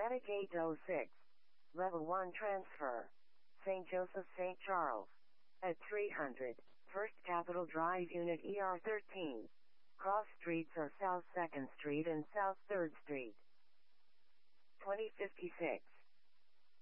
Attic 806. Level 1 transfer. St. Joseph St. Charles. At 300. First Capitol Drive Unit ER13. Cross streets are South 2nd Street and South 3rd Street. 2056.